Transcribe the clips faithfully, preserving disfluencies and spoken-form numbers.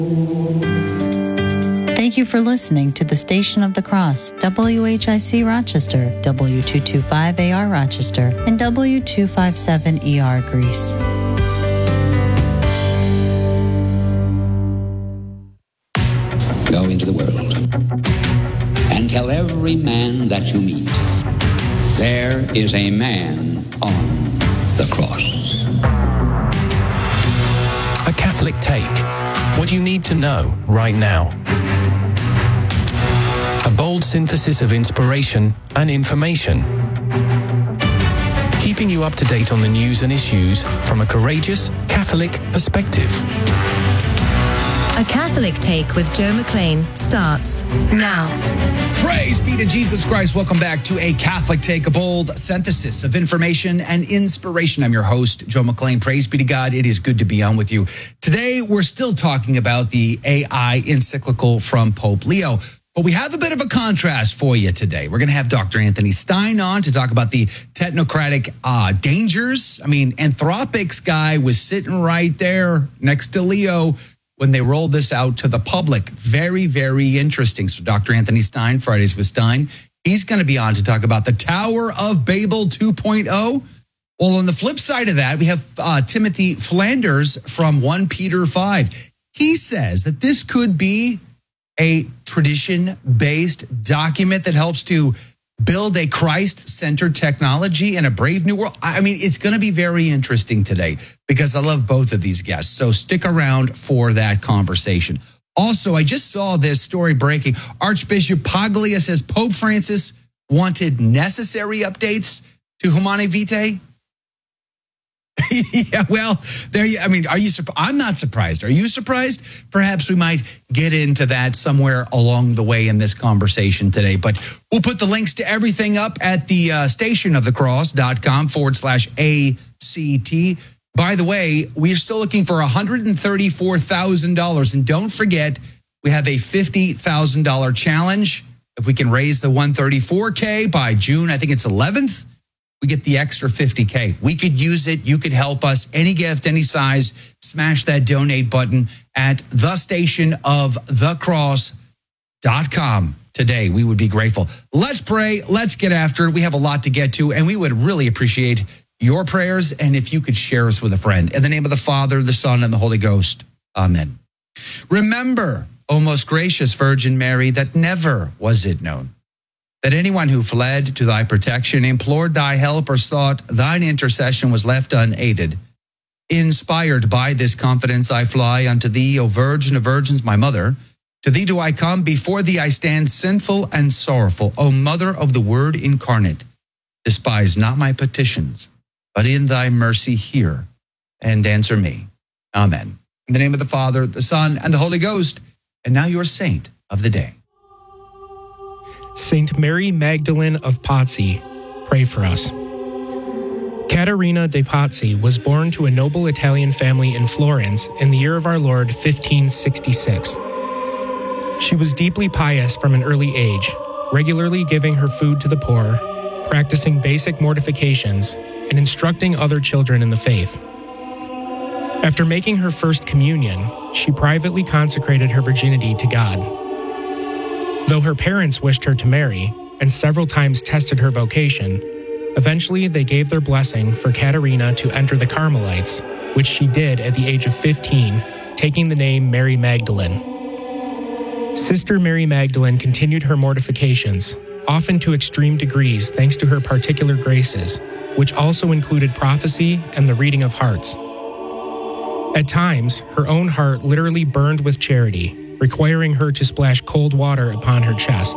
Thank you for listening to the Station of the Cross, W H I C Rochester, W two twenty-five A R Rochester, and W two fifty-seven E R Greece. Go into the world and tell every man that you meet, there is a man on the cross. A Catholic Take. What you need to know right now. A bold synthesis of inspiration and information. Keeping you up to date on the news and issues from a courageous Catholic perspective. A Catholic Take with Joe McLean starts now. Praise be to Jesus Christ. Welcome back to A Catholic Take, a bold synthesis of information and inspiration. I'm your host, Joe McLean. Praise be to God. It is good to be on with you. Today, we're still talking about the A I encyclical from Pope Leo. But we have a bit of a contrast for you today. We're going to have Doctor Anthony Stein on to talk about the technocratic uh, dangers. I mean, Anthropic's guy was sitting right there next to Leo when they rolled this out to the public. Very, very interesting. So Doctor Anthony Stein, Fridays with Stein, he's going to be on to talk about the Tower of Babel two point oh. Well, on the flip side of that, we have uh, Timothy Flanders from First Peter five. He says that this could be a tradition-based document that helps to build a Christ-centered technology in a brave new world. I mean, it's going to be very interesting today because I love both of these guests. So stick around for that conversation. Also, I just saw this story breaking. Archbishop Paglia says Pope Francis wanted necessary updates to Humanae Vitae. Yeah, well, there you, I mean, are you surprised? I'm not surprised. Are you surprised? Perhaps we might get into that somewhere along the way in this conversation today. But we'll put the links to everything up at the uh, stationofthecross.com forward slash ACT. By the way, we are still looking for one hundred thirty-four thousand dollars. And don't forget, we have a fifty thousand dollars challenge. If we can raise the one hundred thirty-four K by June, I think it's eleventh, we get the extra fifty K. We could use it. You could help us. Any gift, any size, smash that donate button at the station of the cross dot com today. We would be grateful. Let's pray. Let's get after it. We have a lot to get to, and we would really appreciate your prayers, and if you could share us with a friend. In the name of the Father, the Son, and the Holy Ghost. Amen. Remember, O most gracious Virgin Mary, that never was it known that anyone who fled to thy protection, implored thy help, or sought thine intercession was left unaided. Inspired by this confidence, I fly unto thee, O Virgin of Virgins, my mother. To thee do I come, before thee I stand sinful and sorrowful. O Mother of the Word incarnate, despise not my petitions, but in thy mercy hear and answer me. Amen. In the name of the Father, the Son, and the Holy Ghost, and now your saint of the day. Saint Mary Magdalene of Pazzi, pray for us. Caterina de Pazzi was born to a noble Italian family in Florence in the year of our Lord fifteen sixty-six. She was deeply pious from an early age, regularly giving her food to the poor, practicing basic mortifications, and instructing other children in the faith. After making her first communion, she privately consecrated her virginity to God. Though her parents wished her to marry, and several times tested her vocation, eventually they gave their blessing for Caterina to enter the Carmelites, which she did at the age of fifteen, taking the name Mary Magdalene. Sister Mary Magdalene continued her mortifications, often to extreme degrees thanks to her particular graces, which also included prophecy and the reading of hearts. At times, her own heart literally burned with charity, requiring her to splash cold water upon her chest.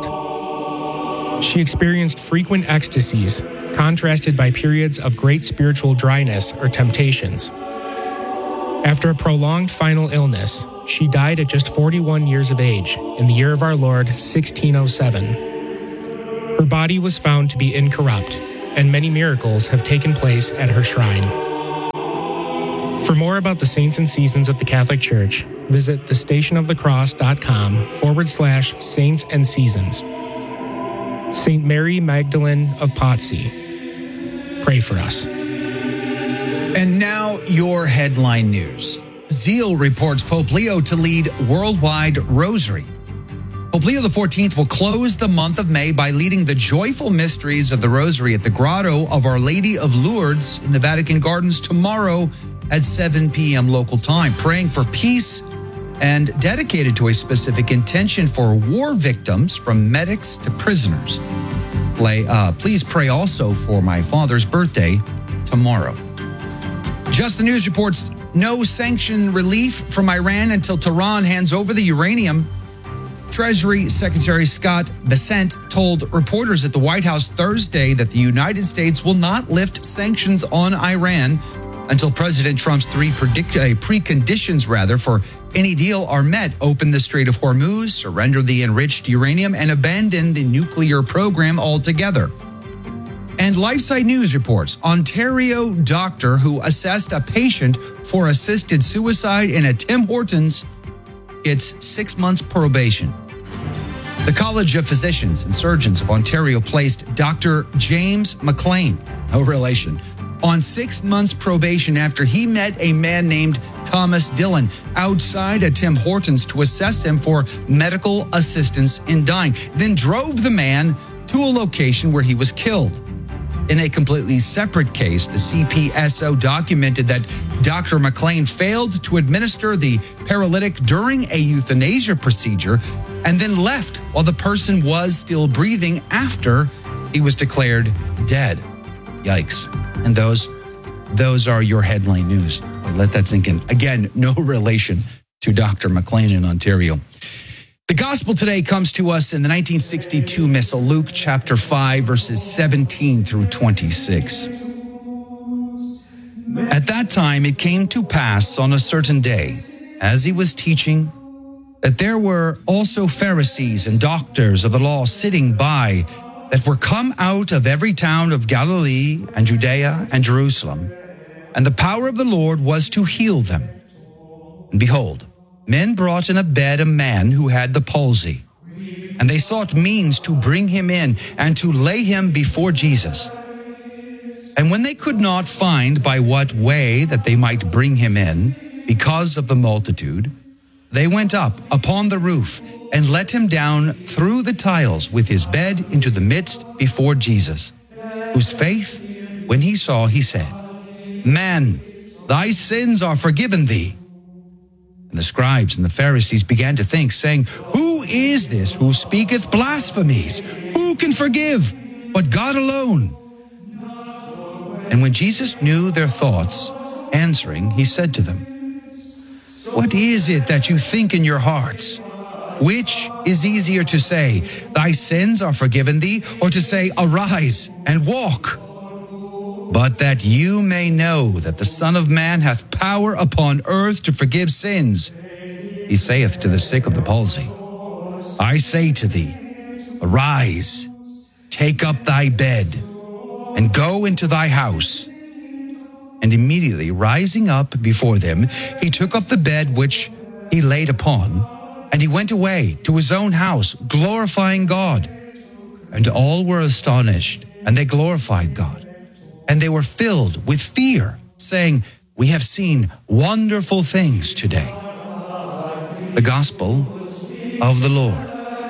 She experienced frequent ecstasies, contrasted by periods of great spiritual dryness or temptations. After a prolonged final illness, she died at just forty-one years of age in the year of our Lord sixteen oh seven. Her body was found to be incorrupt, and many miracles have taken place at her shrine. For more about the saints and seasons of the Catholic Church, visit thestationofthecross.com forward slash saints and seasons. Saint Mary Magdalene of Pazzi, pray for us. And now your headline news. Zeal reports Pope Leo to lead worldwide rosary. Pope Leo the fourteenth will close the month of May by leading the joyful mysteries of the rosary at the Grotto of Our Lady of Lourdes in the Vatican Gardens tomorrow at seven p.m. local time, praying for peace and dedicated to a specific intention for war victims from medics to prisoners. Play, uh, please pray also for my father's birthday tomorrow. Just the News reports no sanction relief from Iran until Tehran hands over the uranium. Treasury Secretary Scott Bessent told reporters at the White House Thursday that the United States will not lift sanctions on Iran until President Trump's three predict, uh, preconditions rather for any deal are met: open the Strait of Hormuz, surrender the enriched uranium, and abandon the nuclear program altogether. And LifeSite News reports Ontario doctor who assessed a patient for assisted suicide in a Tim Hortons gets six months probation. The College of Physicians and Surgeons of Ontario placed Doctor James McLean, no relation, on six months probation after he met a man named Thomas Dillon outside a Tim Hortons to assess him for medical assistance in dying, then drove the man to a location where he was killed. In a completely separate case, the C P S O documented that Doctor McLean failed to administer the paralytic during a euthanasia procedure and then left while the person was still breathing after he was declared dead. Yikes. And those, those are your headline news. Let that sink in. Again, no relation to Doctor McLean in Ontario. The gospel today comes to us in the nineteen sixty-two Missal, Luke chapter five, verses seventeen through twenty-six. At that time, it came to pass on a certain day, as he was teaching, that there were also Pharisees and doctors of the law sitting by, that were come out of every town of Galilee and Judea and Jerusalem, and the power of the Lord was to heal them. And behold, men brought in a bed a man who had the palsy, and they sought means to bring him in and to lay him before Jesus. And when they could not find by what way that they might bring him in, because of the multitude, they went up upon the roof and let him down through the tiles with his bed into the midst before Jesus, whose faith, when he saw, he said, Man, thy sins are forgiven thee. And the scribes and the Pharisees began to think, saying, Who is this who speaketh blasphemies? Who can forgive but God alone? And when Jesus knew their thoughts, answering, he said to them, What is it that you think in your hearts? Which is easier to say, Thy sins are forgiven thee, or to say, Arise and walk? But that you may know that the Son of Man hath power upon earth to forgive sins, he saith to the sick of the palsy, I say to thee, Arise, take up thy bed, and go into thy house. And immediately rising up before them, he took up the bed which he laid upon, and he went away to his own house, glorifying God. And all were astonished, and they glorified God. And they were filled with fear, saying, We have seen wonderful things today. The Gospel of the Lord.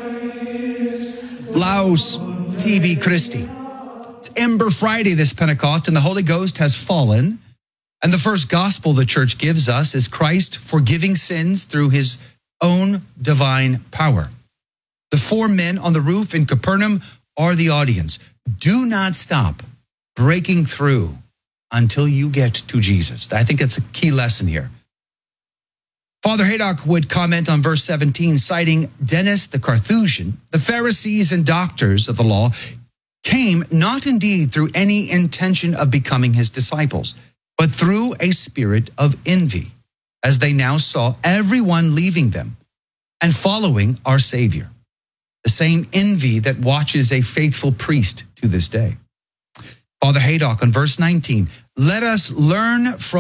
Laus Tibi Christi. It's Ember Friday this Pentecost, and the Holy Ghost has fallen. And the first gospel the church gives us is Christ forgiving sins through his own divine power. The four men on the roof in Capernaum are the audience. Do not stop breaking through until you get to Jesus. I think that's a key lesson here. Father Haydock would comment on verse seventeen, citing Dennis the Carthusian. The Pharisees and doctors of the law came not indeed through any intention of becoming his disciples, but through a spirit of envy, as they now saw everyone leaving them and following our Savior. The same envy that watches a faithful priest to this day. Father Haydock on verse nineteen, let us learn from